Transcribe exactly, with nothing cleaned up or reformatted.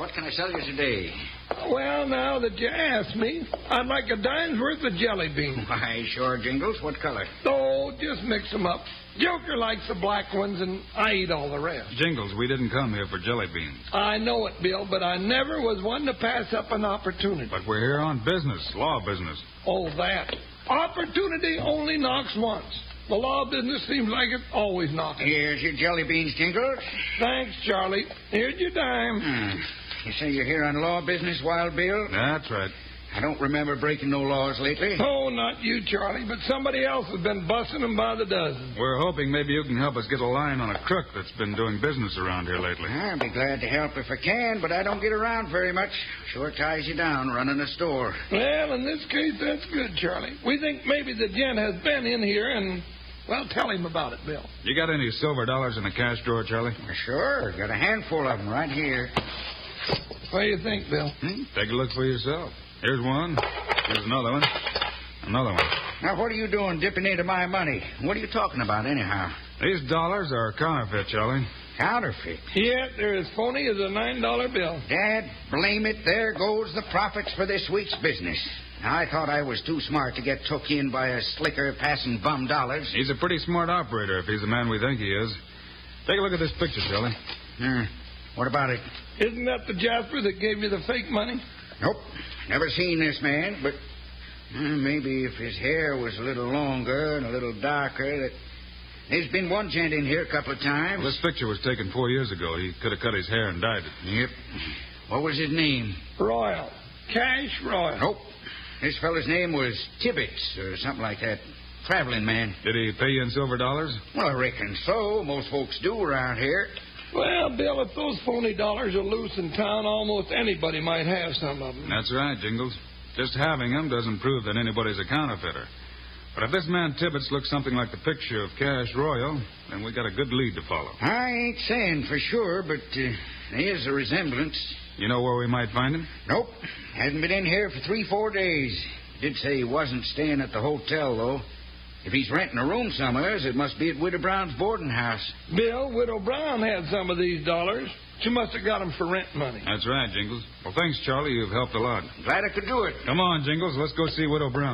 What can I sell you today? Well, now that you ask me, I'd like a dime's worth of jelly beans. Why, sure, Jingles. What color? Oh, just mix 'em up. Joker likes the black ones, and I eat all the rest. Jingles, we didn't come here for jelly beans. I know it, Bill, but I never was one to pass up an opportunity. But we're here on business, law business. Oh, that. Opportunity only knocks once. The law business seems like it's always knocking. Here's your jelly beans, Jingles. Thanks, Charlie. Here's your dime. Hmm. You say you're here on law business, Wild Bill? That's right. I don't remember breaking no laws lately. Oh, not you, Charlie, but somebody else has been busting them by the dozen. We're hoping maybe you can help us get a line on a crook that's been doing business around here lately. I'd be glad to help if I can, but I don't get around very much. Sure ties you down running a store. Well, in this case, that's good, Charlie. We think maybe the gent has been in here and, well, tell him about it, Bill. You got any silver dollars in the cash drawer, Charlie? Sure. Got a handful of them right here. What do you think, Bill? Hmm? Take a look for yourself. Here's one. Here's another one. Another one. Now, what are you doing dipping into my money? What are you talking about, anyhow? These dollars are counterfeit, Charlie. Counterfeit? Yeah, they're as phony as a nine dollar bill. Dad, blame it. There goes the profits for this week's business. Now, I thought I was too smart to get took in by a slicker passing bum dollars. He's a pretty smart operator if he's the man we think he is. Take a look at this picture, Charlie. Hmm. What about it? Isn't that the Jasper that gave you the fake money? Nope. Never seen this man, but uh, maybe if his hair was a little longer and a little darker, that there's been one gent in here a couple of times. Well, this picture was taken four years ago. He could have cut his hair and dyed it. Yep. What was his name? Royal. Cash Royal. Nope. This fella's name was Tibbets or something like that. Traveling man. Did he pay you in silver dollars? Well, I reckon so. Most folks do around here. Well, Bill, if those phony dollars are loose in town, almost anybody might have some of them. That's right, Jingles. Just having them doesn't prove that anybody's a counterfeiter. But if this man Tibbets looks something like the picture of Cash Royal, then we got a good lead to follow. I ain't saying for sure, but uh, there's a resemblance. You know where we might find him? Nope. Hasn't been in here for three, four days. Did say he wasn't staying at the hotel, though. If he's renting a room somewheres, it must be at Widow Brown's boarding house. Bill, Widow Brown had some of these dollars. She must have got them for rent money. That's right, Jingles. Well, thanks, Charlie. You've helped a lot. Glad I could do it. Come on, Jingles. Let's go see Widow Brown.